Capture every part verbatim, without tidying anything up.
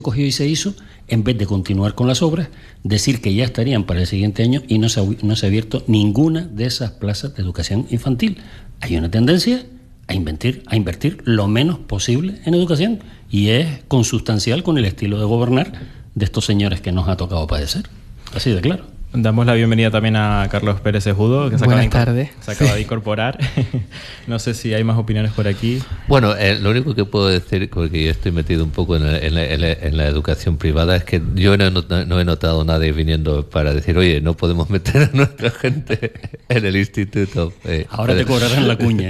cogió y se hizo, en vez de continuar con las obras, decir que ya estarían para el siguiente año y no se ha, no se ha abierto ninguna de esas plazas de educación infantil. Hay una tendencia a invertir, a invertir lo menos posible en educación y es consustancial con el estilo de gobernar de estos señores que nos ha tocado padecer. Así de claro. Damos la bienvenida también a Carlos Pérez Sejudo, que se Buenas acaba, tardes. De, se acaba de incorporar. No sé si hay más opiniones por aquí. Bueno, eh, lo único que puedo decir, porque yo estoy metido un poco en la, en la, en la, en la educación privada, es que yo no he, notado, no he notado nadie viniendo para decir, oye, no podemos meter a nuestra gente en el instituto. Eh, Ahora pero, te cobrarán la cuña.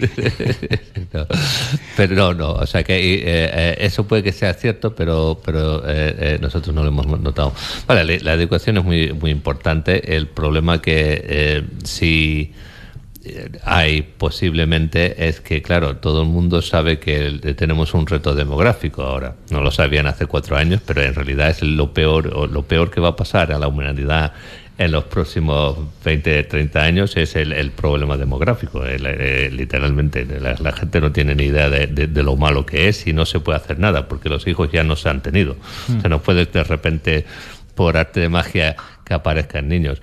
no, pero no, no, o sea que eh, eh, eso puede que sea cierto, pero pero eh, eh, nosotros no lo hemos notado. Vale, la educación es muy, muy importante. Importante. El problema que eh, sí hay posiblemente es que, claro, todo el mundo sabe que tenemos un reto demográfico ahora. No lo sabían hace cuatro años, pero en realidad es lo peor, o lo peor que va a pasar a la humanidad en los próximos veinte, treinta años es el, el problema demográfico. El, el, literalmente, la, la gente no tiene ni idea de, de, de lo malo que es y no se puede hacer nada porque los hijos ya no se han tenido. Mm. O sea, no puedes de repente, por arte de magia, que aparezcan niños.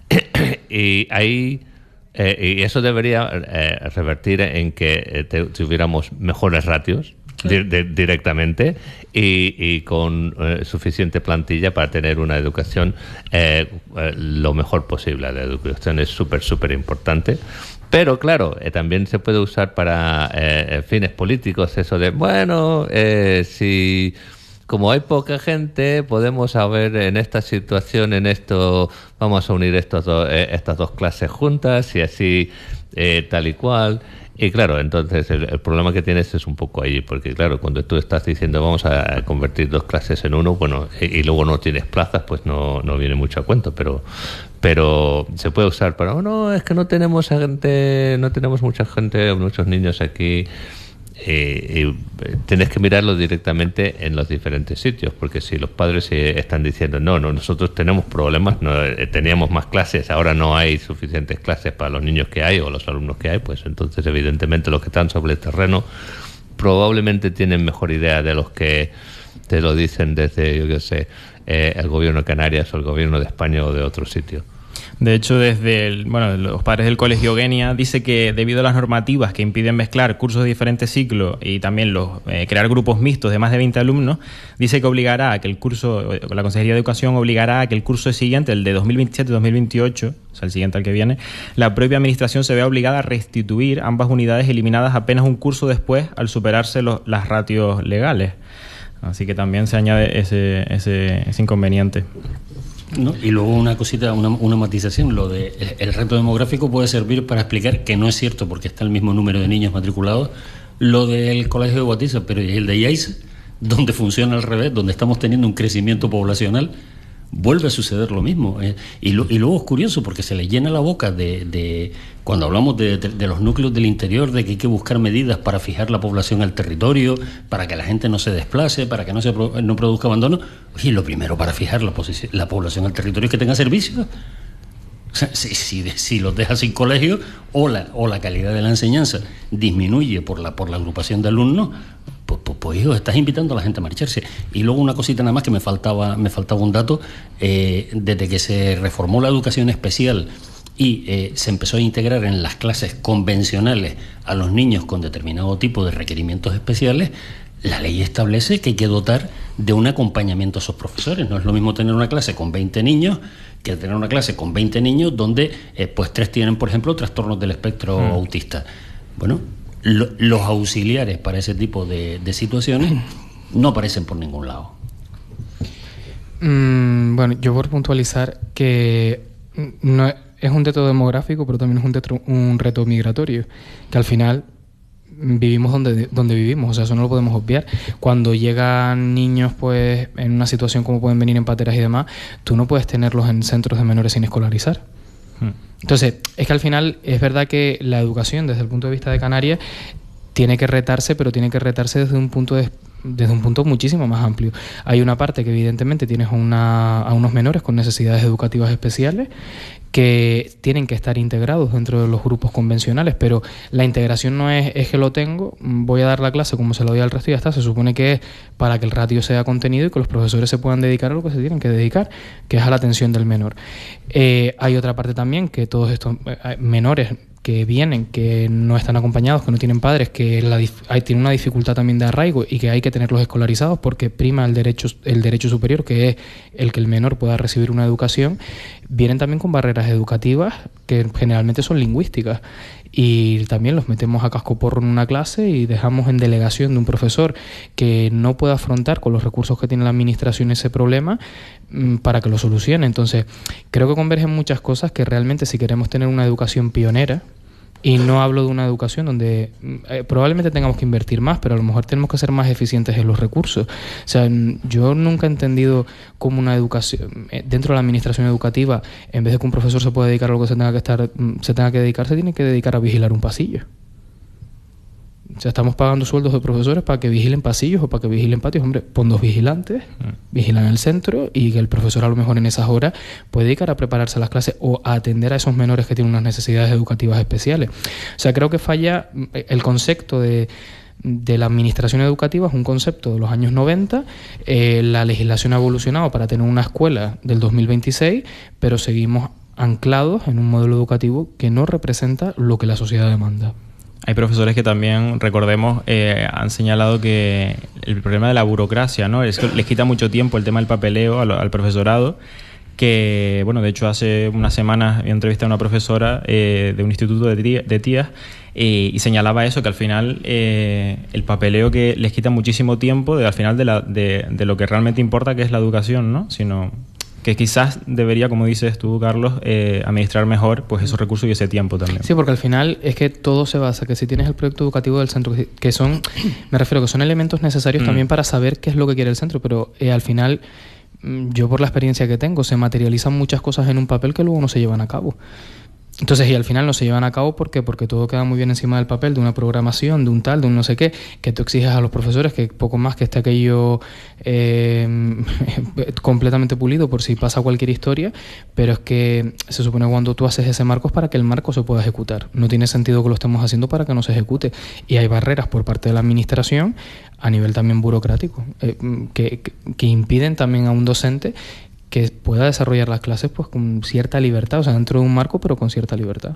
Y ahí eh, y eso debería eh, revertir en que eh, te, tuviéramos mejores ratios di, de, directamente y, y con eh, suficiente plantilla para tener una educación eh, eh, lo mejor posible. La educación es súper, súper importante. Pero claro, eh, también se puede usar para eh, fines políticos, eso de, bueno, eh, si... como hay poca gente, podemos saber en esta situación, en esto, vamos a unir estos do, eh, estas dos clases juntas y así eh, tal y cual. Y claro, entonces el, el problema que tienes es un poco ahí, porque claro, cuando tú estás diciendo vamos a convertir dos clases en uno, bueno, y, y luego no tienes plazas, pues no, no viene mucho a cuento, pero pero se puede usar para, oh, no, es que no tenemos gente, no tenemos mucha gente, muchos niños aquí. Eh, y tienes que mirarlo directamente en los diferentes sitios, porque si los padres eh, están diciendo no, no, nosotros tenemos problemas, no, eh, teníamos más clases, ahora no hay suficientes clases para los niños que hay o los alumnos que hay, pues entonces evidentemente los que están sobre el terreno probablemente tienen mejor idea de los que te lo dicen desde, yo qué sé, eh, el gobierno de Canarias o el gobierno de España o de otro sitio. De hecho, desde el, bueno, los padres del Colegio Eugenia dice que debido a las normativas que impiden mezclar cursos de diferentes ciclos y también los eh, crear grupos mixtos de más de veinte alumnos, dice que obligará a que el curso, la Consejería de Educación obligará a que el curso siguiente, el de dos mil veintisiete dos mil veintiocho, o sea, el siguiente al que viene, la propia administración se vea obligada a restituir ambas unidades eliminadas apenas un curso después al superarse los, las ratios legales. Así que también se añade ese, ese, ese inconveniente. ¿No? Y luego una cosita, una, una matización, lo de el, el reto demográfico puede servir para explicar que no es cierto porque está el mismo número de niños matriculados, lo del colegio de Guatiza, pero el de Yaiza, donde funciona al revés, donde estamos teniendo un crecimiento poblacional, vuelve a suceder lo mismo. Eh, y, lo, y luego es curioso porque se le llena la boca de, de cuando hablamos de, de, de los núcleos del interior, de que hay que buscar medidas para fijar la población al territorio, para que la gente no se desplace, para que no se no produzca abandono. Y lo primero para fijar la, la población al territorio es que tenga servicios. O sea, si, si, si los dejas sin colegio o la, o la calidad de la enseñanza disminuye por la, por la agrupación de alumnos, pues, pues, pues hijo, estás invitando a la gente a marcharse. Y luego una cosita nada más que me faltaba, me faltaba un dato, eh, desde que se reformó la educación especial y eh, se empezó a integrar en las clases convencionales a los niños con determinado tipo de requerimientos especiales, la ley establece que hay que dotar de un acompañamiento a esos profesores. No es lo mismo tener una clase con veinte niños que tener una clase con veinte niños donde eh, pues tres tienen, por ejemplo, trastornos del espectro mm. autista. Bueno, lo, los auxiliares para ese tipo de, de situaciones no aparecen por ningún lado. Mm, bueno, yo por puntualizar que no es un reto demográfico, pero también es un reto, un reto migratorio, que al final vivimos donde, donde vivimos, o sea, eso no lo podemos obviar. Cuando llegan niños pues en una situación como pueden venir en pateras y demás, tú no puedes tenerlos en centros de menores sin escolarizar. Hmm. Entonces, es que al final es verdad que la educación desde el punto de vista de Canarias tiene que retarse, pero tiene que retarse desde un punto de desde un punto muchísimo más amplio. Hay una parte que evidentemente tienes una, a unos menores con necesidades educativas especiales que tienen que estar integrados dentro de los grupos convencionales, pero la integración no es, es que lo tengo, voy a dar la clase como se la doy al resto y ya está. Se supone que es para que el ratio sea contenido y que los profesores se puedan dedicar a lo que se tienen que dedicar, que es a la atención del menor. Eh, hay otra parte también que todos estos eh, menores que vienen, que no están acompañados, que no tienen padres, que la, hay, tiene una dificultad también de arraigo y que hay que tenerlos escolarizados porque prima el derecho, el derecho superior, que es el que el menor pueda recibir una educación, vienen también con barreras educativas que generalmente son lingüísticas. Y también los metemos a cascoporro en una clase y dejamos en delegación de un profesor que no puede afrontar con los recursos que tiene la administración ese problema mmm, para que lo solucione. Entonces, creo que convergen muchas cosas que realmente, si queremos tener una educación pionera, y no hablo de una educación donde eh, probablemente tengamos que invertir más, pero a lo mejor tenemos que ser más eficientes en los recursos. O sea, yo nunca he entendido cómo una educación, eh, dentro de la administración educativa, en vez de que un profesor se pueda dedicar a lo que se tenga que estar, se tenga que dedicar, se tiene que dedicar a vigilar un pasillo. O sea, estamos pagando sueldos de profesores para que vigilen pasillos o para que vigilen patios. Hombre, pon dos vigilantes, mm. vigilan el centro y que el profesor a lo mejor en esas horas puede dedicar a prepararse a las clases o a atender a esos menores que tienen unas necesidades educativas especiales. O sea, creo que falla el concepto de... de la administración educativa, es un concepto de los años noventa, eh, la legislación ha evolucionado para tener una escuela del dos mil veintiséis, pero seguimos anclados en un modelo educativo que no representa lo que la sociedad demanda. Hay profesores que también, recordemos, eh, han señalado que el problema de la burocracia, ¿no? Es que les quita mucho tiempo el tema del papeleo al, al profesorado, que, bueno, de hecho hace unas semanas he entrevistado a una profesora eh, de un instituto de, tía, de tías eh, y señalaba eso, que al final eh, el papeleo que les quita muchísimo tiempo de, al final de, la, de, de lo que realmente importa, que es la educación, ¿no? Sino que quizás debería, como dices tú, Carlos, eh, administrar mejor pues esos recursos y ese tiempo también. Sí, porque al final es que todo se basa, que si tienes el proyecto educativo del centro, que son, me refiero que son elementos necesarios mm. también para saber qué es lo que quiere el centro, pero eh, al final, yo por la experiencia que tengo, se materializan muchas cosas en un papel que luego no se llevan a cabo. Entonces, y al final no se llevan a cabo porque porque todo queda muy bien encima del papel, de una programación, de un tal, de un no sé qué, que tú exiges a los profesores que poco más que esté aquello eh, completamente pulido por si pasa cualquier historia, pero es que se supone que cuando tú haces ese marco es para que el marco se pueda ejecutar. No tiene sentido que lo estemos haciendo para que no se ejecute. Y hay barreras por parte de la administración a nivel también burocrático eh, que, que, que impiden también a un docente que pueda desarrollar las clases pues con cierta libertad, o sea, dentro de un marco, pero con cierta libertad.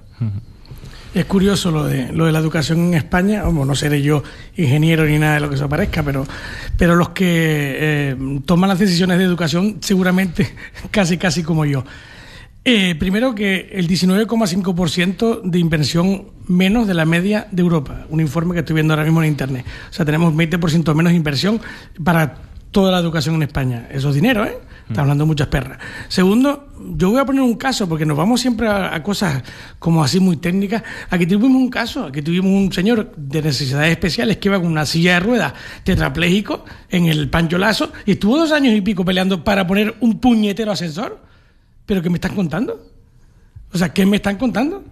Es curioso lo de lo de la educación en España. Bueno, no seré yo ingeniero ni nada de lo que eso parezca, pero, pero los que eh, toman las decisiones de educación seguramente casi casi como yo. Eh, primero que el diecinueve coma cinco por ciento de inversión menos de la media de Europa, un informe que estoy viendo ahora mismo en internet. O sea, tenemos veinte por ciento menos de inversión para toda la educación en España. Eso es dinero, ¿eh? Está hablando muchas perras. Segundo, yo voy a poner un caso, porque nos vamos siempre a, a cosas como así muy técnicas. Aquí tuvimos un caso, aquí tuvimos un señor de necesidades especiales que iba con una silla de ruedas tetrapléjico en el Pancho Lazo y estuvo dos años y pico peleando para poner un puñetero ascensor. ¿Pero qué me están contando? O sea, ¿qué me están contando?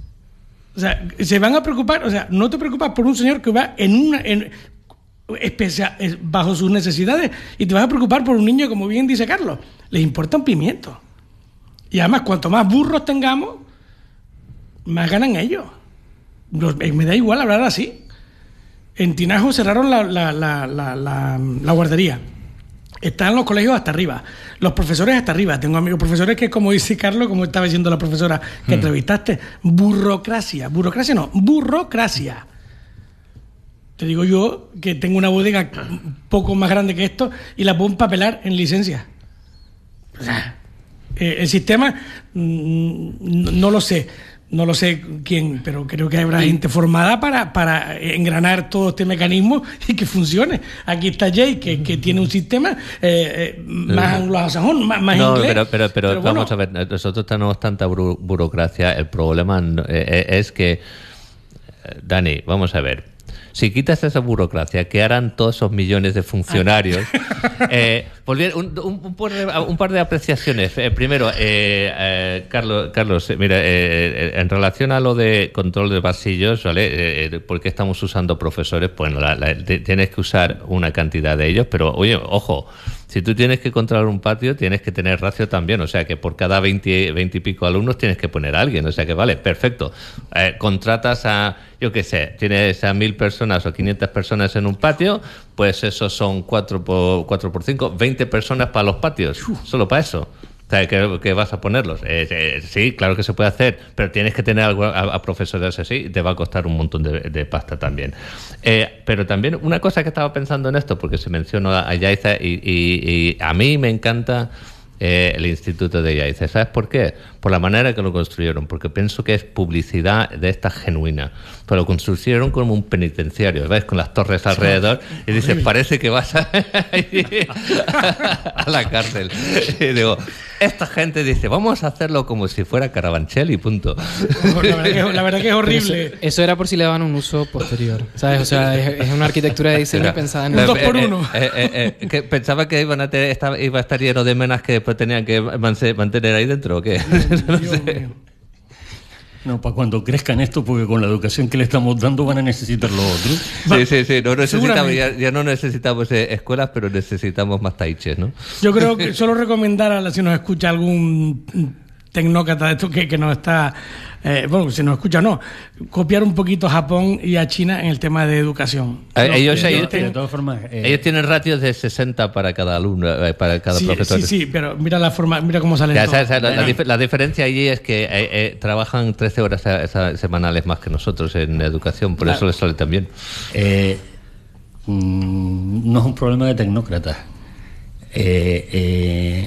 O sea, se van a preocupar, o sea, no te preocupas por un señor que va en una... En, especial, bajo sus necesidades y te vas a preocupar por un niño, como bien dice Carlos, les importa un pimiento. Y además, cuanto más burros tengamos, más ganan ellos. Los, me da igual hablar así. En Tinajo cerraron la, la, la, la, la, la guardería. Están los colegios hasta arriba, los profesores hasta arriba. Tengo amigos profesores que, como dice Carlos, como estaba diciendo la profesora que hmm. entrevistaste, burocracia, burocracia no, burocracia. Te digo yo que tengo una bodega un poco más grande que esto y la puedo empapelar en licencia. O sea, eh, el sistema mm, no lo sé, no lo sé quién, pero creo que habrá gente formada para, para engranar todo este mecanismo y que funcione. Aquí está Jay, que, que tiene un sistema eh, eh, más anglosajón, más, más no, inglés. Pero, pero, pero, pero vamos bueno. a ver, nosotros tenemos tanta buro- burocracia. El problema eh, es que, Dani, vamos a ver. Si quitas esa burocracia, ¿qué harán todos esos millones de funcionarios? eh, volviendo, un, un, un, par de, un par de apreciaciones. Eh, primero, eh, eh, Carlos, Carlos, mira, eh, en relación a lo de control de pasillos, ¿vale? Eh, ¿Por qué estamos usando profesores? Bueno, la, la, tienes que usar una cantidad de ellos, pero oye, ojo, si tú tienes que controlar un patio, tienes que tener ratio también, o sea que por cada veinte, veinte y pico alumnos tienes que poner a alguien, o sea que vale, perfecto. Eh, contratas a, yo qué sé, tienes a mil personas o quinientas personas en un patio, pues eso son cuatro por, cuatro por cinco, veinte personas para los patios, solo para eso. O sea, ¿qué, qué vas a ponerlos? Eh, eh, sí, claro que se puede hacer, pero tienes que tener algo a, a profesores así y te va a costar un montón de, de pasta también. Eh, pero también una cosa que estaba pensando en esto, porque se mencionó a Yaiza y, y, y a mí me encanta eh, el Instituto de Yaiza. ¿Sabes por qué? Por la manera que lo construyeron, porque pienso que es publicidad de esta genuina. Pero lo construyeron como un penitenciario, ¿ves? Con las torres alrededor y dices, parece que vas a, a la cárcel. Y digo, esta gente dice, vamos a hacerlo como si fuera Carabanchel y punto. La verdad que, la verdad que es horrible. Eso, eso era por si le daban un uso posterior, ¿sabes? O sea, es, es una arquitectura de diseño Era, pensada en un dos por uno. Eh, eh, eh, que pensaba que iban a tener, estaba, iba a estar lleno de menas que después tenían que mantener ahí dentro, ¿o qué? No sé. No, para cuando crezcan esto, porque con la educación que le estamos dando van a necesitar lo otro. Sí, sí, sí, no necesitamos, ya, ya no necesitamos eh, escuelas, pero necesitamos más taiches, ¿no? Yo creo que solo recomendar, a la, si nos escucha algún tecnócrata de esto que, que nos está, eh, bueno, si nos escucha no, copiar un poquito a Japón y a China en el tema de educación. Eh, no, ellos, eh, ellos, de todas formas, eh, ellos tienen ratios de sesenta para cada alumno, eh, para cada sí, profesor. Sí, sí, pero mira la forma, mira cómo salen ya, todos. sabes, la, la, dif- la diferencia allí es que eh, eh, trabajan trece horas a, a, semanales más que nosotros en educación, por claro. Eso les sale tan bien. Eh, mm, no es un problema de tecnócratas. Eh, eh,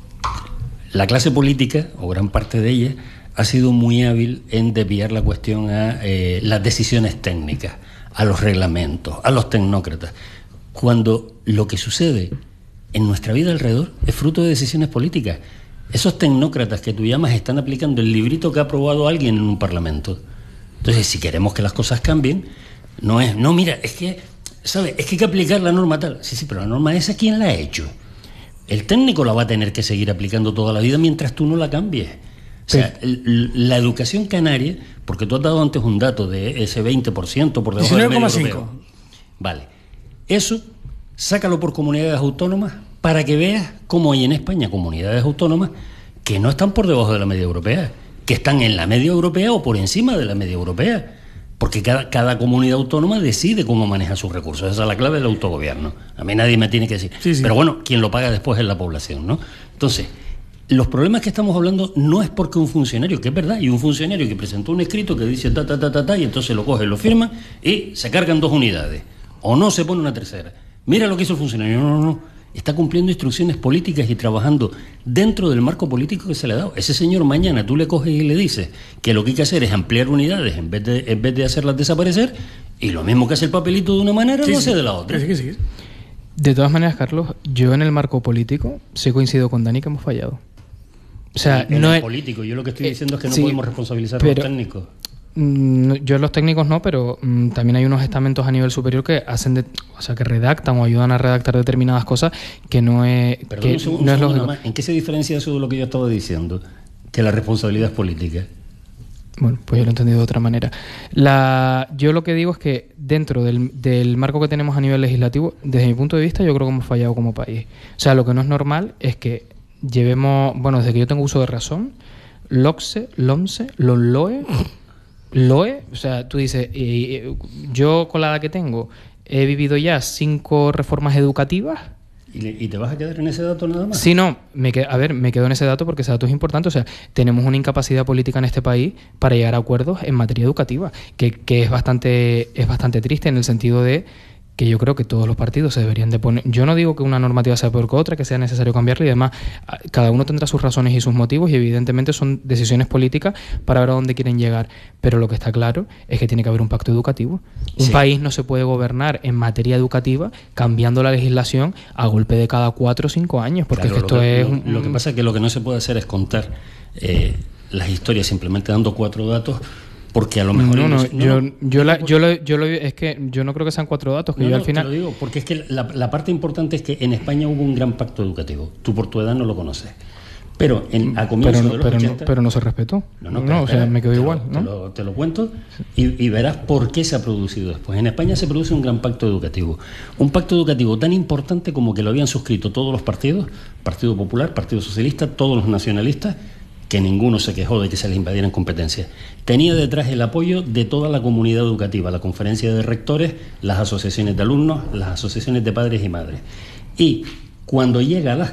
La clase política, o gran parte de ella, ha sido muy hábil en desviar la cuestión a eh, las decisiones técnicas, a los reglamentos, a los tecnócratas, cuando lo que sucede en nuestra vida alrededor es fruto de decisiones políticas. Esos tecnócratas que tú llamas están aplicando el librito que ha aprobado alguien en un parlamento. Entonces, si queremos que las cosas cambien, no es, no, mira, es que, ¿sabes? Es que hay que aplicar la norma tal. Sí, sí, pero la norma esa, ¿quién la ha hecho? El técnico la va a tener que seguir aplicando toda la vida mientras tú no la cambies. O sea, sí. La educación canaria, porque tú has dado antes un dato de ese veinte por ciento por debajo del medio europeo. Vale. Eso, sácalo por comunidades autónomas para que veas cómo hay en España comunidades autónomas que no están por debajo de la media europea, que están en la media europea o por encima de la media europea. Porque cada, cada comunidad autónoma decide cómo maneja sus recursos. Esa es la clave del autogobierno. A mí nadie me tiene que decir. Sí, sí. Pero bueno, quien lo paga después es la población, ¿no? Entonces, los problemas que estamos hablando no es porque un funcionario, que es verdad, y un funcionario que presentó un escrito que dice ta, ta, ta, ta, ta, y entonces lo coge, lo firma y se cargan dos unidades. O no se pone una tercera. Mira lo que hizo el funcionario. No, no, no. Está cumpliendo instrucciones políticas y trabajando dentro del marco político que se le ha dado. Ese señor mañana tú le coges y le dices que lo que hay que hacer es ampliar unidades en vez de, en vez de hacerlas desaparecer, y lo mismo que hace el papelito de una manera, sí, lo hace sí. de la otra. Sí, sí, sí. De todas maneras, Carlos, yo en el marco político sí coincido con Dani que hemos fallado. O sea, en no el es político. Yo lo que estoy diciendo es que no sí, podemos responsabilizar pero, a los técnicos. Yo los técnicos no, pero mm, también hay unos estamentos a nivel superior que hacen, de, o sea, que redactan o ayudan a redactar determinadas cosas que no es, Perdón, que un segundo, no es un lógico. más. ¿En qué se diferencia eso de lo que yo estaba diciendo? Que la responsabilidad es política. Bueno, pues yo lo he entendido de otra manera. La, yo lo que digo es que dentro del, del marco que tenemos a nivel legislativo, desde mi punto de vista, yo creo que hemos fallado como país. O sea, lo que no es normal es que llevemos, bueno, desde que yo tengo uso de razón, LOCSE, LOMSE, LONLOE, LOE, o sea, tú dices, eh, yo con la edad que tengo he vivido ya cinco reformas educativas. ¿Y, le, ¿Y te vas a quedar en ese dato nada más? Sí, no, me qued, a ver, me quedo en ese dato porque ese dato es importante. O sea, tenemos una incapacidad política en este país para llegar a acuerdos en materia educativa, que, que es bastante, es bastante triste en el sentido de que yo creo que todos los partidos se deberían de poner... Yo no digo que una normativa sea peor que otra, que sea necesario cambiarla y demás. Cada uno tendrá sus razones y sus motivos y evidentemente son decisiones políticas para ver a dónde quieren llegar. Pero lo que está claro es que tiene que haber un pacto educativo. Un sí. país no se puede gobernar en materia educativa cambiando la legislación a golpe de cada cuatro o cinco años, porque claro, es que esto que, es... Lo, un... lo que pasa es que lo que no se puede hacer es contar eh, las historias simplemente dando cuatro datos Porque a lo mejor... No, no, no, yo, no, yo, la, yo, lo, yo lo es que yo no creo que sean cuatro datos, que no, yo no, al final... te lo digo, porque es que la, la parte importante es que en España hubo un gran pacto educativo. Tú por tu edad no lo conoces. Pero en, a comienzos pero, no, de los pero, ochenta... no, pero no se respetó. No, no, no pero o sea, espera, me quedó te igual, lo, ¿no? Te lo, te lo cuento y, y verás por qué se ha producido después. En España se produce un gran pacto educativo. Un pacto educativo tan importante como que lo habían suscrito todos los partidos, Partido Popular, Partido Socialista, todos los nacionalistas, que ninguno se quejó de que se les invadieran competencias. Tenía detrás el apoyo de toda la comunidad educativa, la conferencia de rectores, las asociaciones de alumnos, las asociaciones de padres y madres. Y cuando llega a las